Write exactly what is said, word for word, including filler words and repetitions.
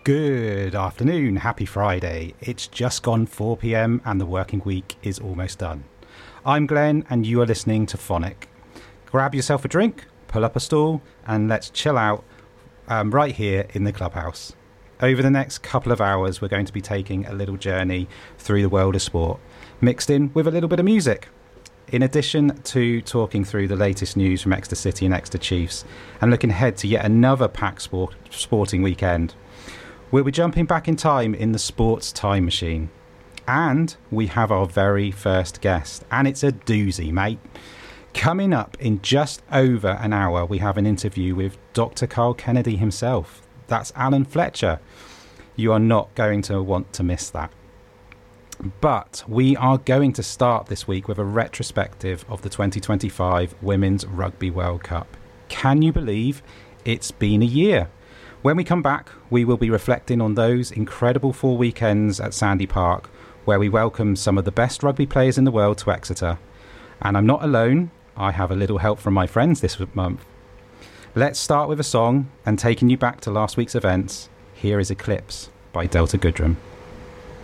Good afternoon, happy Friday. It's just gone four p.m. and the working week is almost done. I'm Glenn and you are listening to Phonic. Grab yourself a drink, pull up a stool and let's chill out um, right here in the clubhouse. Over the next couple of hours we're going to be taking a little journey through the world of sport, mixed in with a little bit of music. In addition to talking through the latest news from Exeter City and Exeter Chiefs and looking ahead to yet another packed sport, sporting weekend, we'll be jumping back in time in the sports time machine. And we have our very first guest. And it's a doozy, mate. Coming up in just over an hour, we have an interview with Doctor Carl Kennedy himself. That's Alan Fletcher. You are not going to want to miss that. But we are going to start this week with a retrospective of the twenty twenty-five Women's Rugby World Cup. Can you believe it's been a year? When we come back, we will be reflecting on those incredible four weekends at Sandy Park, where we welcome some of the best rugby players in the world to Exeter. And I'm not alone. I have a little help from my friends this month. Let's start with a song, and taking you back to last week's events, here is Eclipse by Delta Goodrem.